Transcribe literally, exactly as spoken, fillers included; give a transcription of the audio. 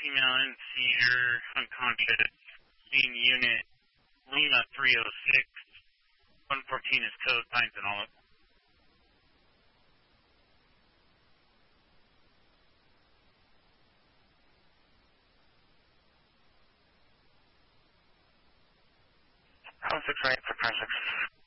female in seizure, unconscious, seeing unit Lima three oh six, one fourteen is code, signs and all of them. one six eight for forensics.